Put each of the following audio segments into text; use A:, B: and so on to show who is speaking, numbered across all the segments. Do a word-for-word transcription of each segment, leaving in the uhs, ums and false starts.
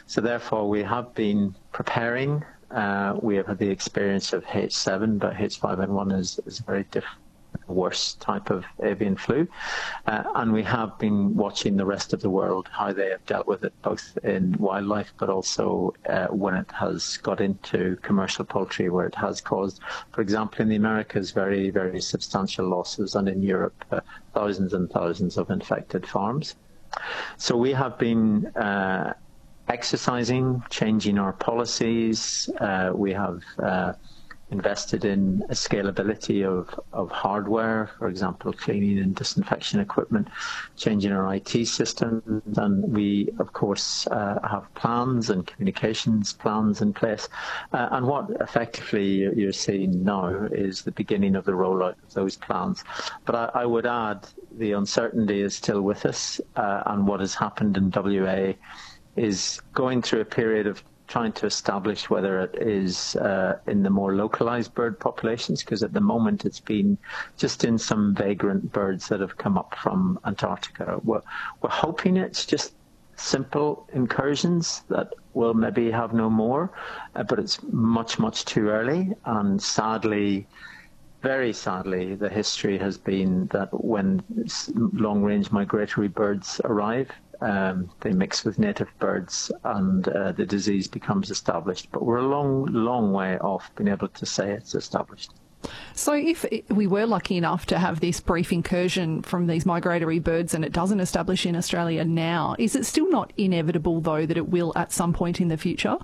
A: So therefore, we have been preparing. Uh, we have had the experience of H seven, but H five N one is, is a very different, worse type of avian flu. Uh, and we have been watching the rest of the world, how they have dealt with it, both in wildlife, but also uh, when it has got into commercial poultry, where it has caused, for example, in the Americas, very, very substantial losses, and in Europe, uh, thousands and thousands of infected farms. So we have been uh, exercising, changing our policies. Uh, we have uh, invested in a scalability of, of hardware, for example, cleaning and disinfection equipment, changing our I T systems, and we, of course, uh, have plans and communications plans in place. Uh, and what effectively you're seeing now is the beginning of the rollout of those plans. But I, I would add, the uncertainty is still with us, uh, and what has happened in W A is going through a period of trying to establish whether it is uh, in the more localized bird populations, because at the moment it's been just in some vagrant birds that have come up from Antarctica. We're, we're hoping it's just simple incursions that will maybe have no more, uh, but it's much, much too early. And sadly, very sadly, the history has been that when long-range migratory birds arrive, Um, they mix with native birds, and uh, the disease becomes established. But we're a long, long way off being able to say it's established.
B: So if we were lucky enough to have this brief incursion from these migratory birds and it doesn't establish in Australia now, is it still not inevitable, though, that it will at some point in the future?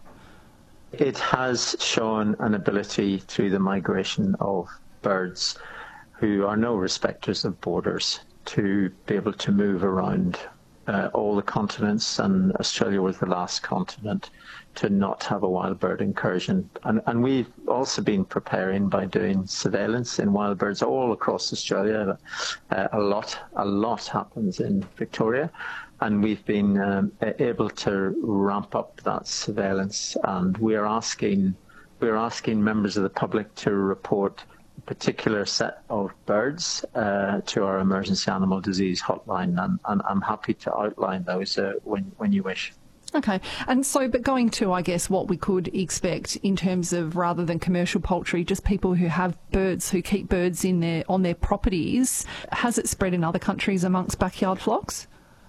A: It has shown an ability through the migration of birds who are no respecters of borders to be able to move around Uh, all the continents, and Australia was the last continent to not have a wild bird incursion. And, and we've also been preparing by doing surveillance in wild birds all across Australia. Uh, a lot, a lot happens in Victoria, and we've been um, able to ramp up that surveillance. And we are asking, we are asking members of the public to report particular set of birds uh, to our emergency animal disease hotline, and, and I'm happy to outline those uh, when, when you wish.
B: Okay, and so, but going to, I guess, what we could expect in terms of, rather than commercial poultry, just people who have birds, who keep birds in their on their properties, has it spread in other countries amongst backyard flocks?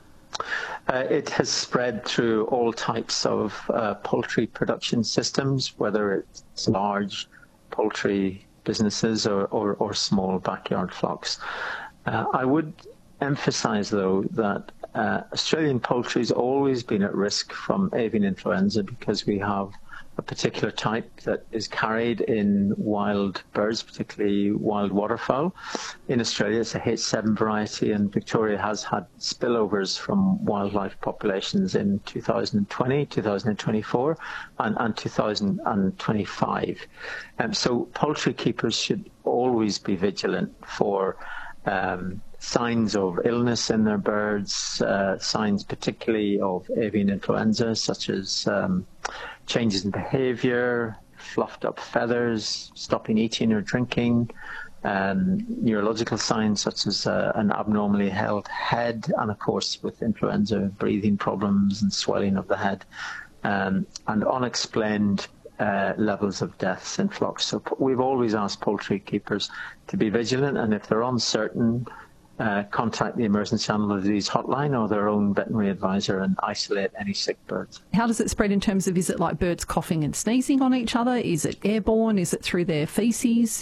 A: Uh, it has spread through all types of uh, poultry production systems, whether it's large poultry businesses or, or, or small backyard flocks. Uh, I would emphasize, though, that uh, Australian poultry has always been at risk from avian influenza because we have a particular type that is carried in wild birds, particularly wild waterfowl. In Australia, it's a H seven variety, and Victoria has had spillovers from wildlife populations in two thousand twenty, two thousand twenty-four, and, and two thousand twenty-five. Um, so poultry keepers should always be vigilant for um, signs of illness in their birds, uh, signs particularly of avian influenza, such as um, changes in behavior, fluffed up feathers, stopping eating or drinking, um, neurological signs such as uh, an abnormally held head, and of course with influenza, breathing problems and swelling of the head, um, and unexplained uh, levels of deaths in flocks. So we've always asked poultry keepers to be vigilant, and if they're uncertain, Uh, contact the emergency animal disease hotline or their own veterinary advisor and isolate any sick birds.
B: How does it spread in terms of, is it like birds coughing and sneezing on each other? Is it airborne? Is it through their feces?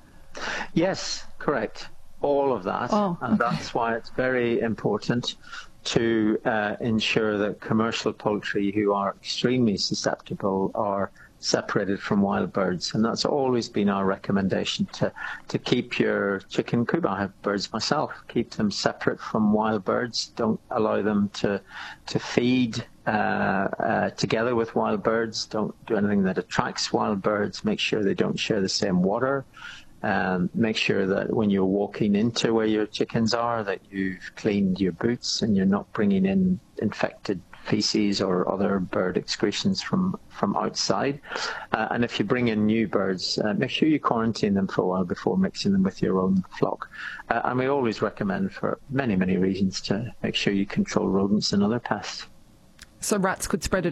A: Yes, correct. All of that.
B: Oh,
A: and
B: okay.
A: That's why it's very important to uh, ensure that commercial poultry who are extremely susceptible are separated from wild birds, and that's always been our recommendation, to to keep your chicken coop. I have birds myself. Keep them separate from wild birds. Don't allow them to to feed uh, uh, together with wild birds. Don't do anything that attracts wild birds. Make sure they don't share the same water. Um, make sure that when you're walking into where your chickens are, that you've cleaned your boots and you're not bringing in infected feces or other bird excretions from, from outside. Uh, and if you bring in new birds, uh, make sure you quarantine them for a while before mixing them with your own flock. Uh, and we always recommend, for many, many reasons, to make sure you control rodents and other pests.
B: So rats could spread it